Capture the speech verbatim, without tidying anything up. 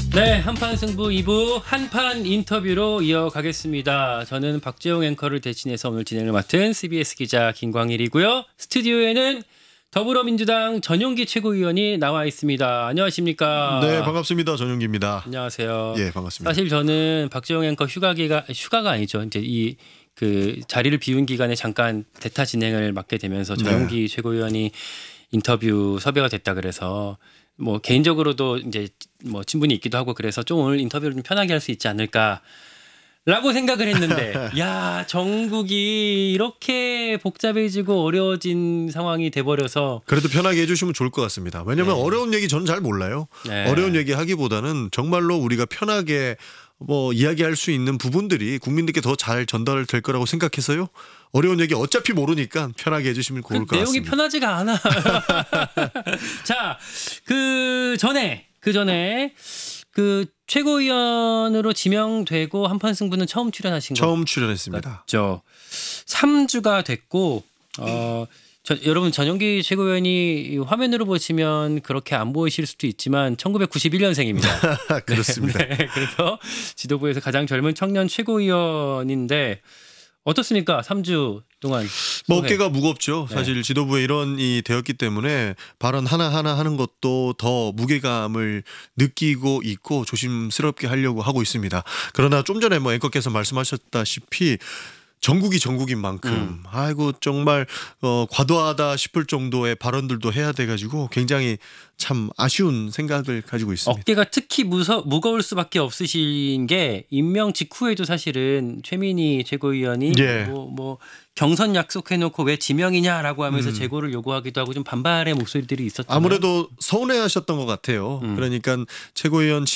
네, 한판 승부 이 부 한판 인터뷰로 이어가겠습니다. 저는 박재용 앵커를 대신해서 오늘 진행을 맡은 씨비에스 기자 김광일이고요. 스튜디오에는 더불어민주당 전용기 최고위원이 나와 있습니다. 안녕하십니까? 네, 반갑습니다. 전용기입니다. 안녕하세요. 예, 반갑습니다. 사실 저는 박재용 앵커 휴가기가 휴가가 아니죠. 이제 이 그 자리를 비운 기간에 잠깐 대타 진행을 맡게 되면서 전용기 네. 최고위원이 인터뷰 섭외가 됐다 그래서 뭐 개인적으로도 이제 뭐 친분이 있기도 하고 그래서 좀 오늘 인터뷰를 좀 편하게 할 수 있지 않을까라고 생각을 했는데 야 정국이 이렇게 복잡해지고 어려워진 상황이 돼버려서 그래도 편하게 해주시면 좋을 것 같습니다. 왜냐하면 네. 어려운 얘기 저는 잘 몰라요. 네. 어려운 얘기 하기보다는 정말로 우리가 편하게 뭐 이야기할 수 있는 부분들이 국민들께 더 잘 전달될 거라고 생각해서요. 어려운 얘기 어차피 모르니까 편하게 해주시면 좋을 그 것 내용이 같습니다. 편하지가 않아. 자, 그 전에 그 전에 그 최고위원으로 지명되고 한판 승부는 처음 출연하신 거 처음 출연했습니다. 맞죠. 삼 주가 됐고 어 저, 여러분 전용기 최고위원이 화면으로 보시면 그렇게 안 보이실 수도 있지만 천구백구십일 년생입니다. 그렇습니다. 네, 네. 그래서 지도부에서 가장 젊은 청년 최고위원인데 어떻습니까? 삼 주 동안. 뭐 어깨가 무겁죠. 네. 사실 지도부의 일원이 되었기 때문에 발언 하나하나 하는 것도 더 무게감을 느끼고 있고 조심스럽게 하려고 하고 있습니다. 그러나 좀 전에 뭐 앵커께서 말씀하셨다시피 전국이 전국인 만큼 음. 아이고 정말 어, 과도하다 싶을 정도의 발언들도 해야 돼가지고 굉장히 참 아쉬운 생각을 가지고 있습니다. 어깨가 특히 무서, 무거울 수밖에 없으신 게 임명 직후에도 사실은 최민희 최고위원이 예. 뭐, 뭐 경선 약속해놓고 왜 지명이냐라고 하면서 음. 재고를 요구하기도 하고 좀 반발의 목소리들이 있었잖아요. 아무래도 서운해하셨던 것 같아요. 음. 그러니까 최고위원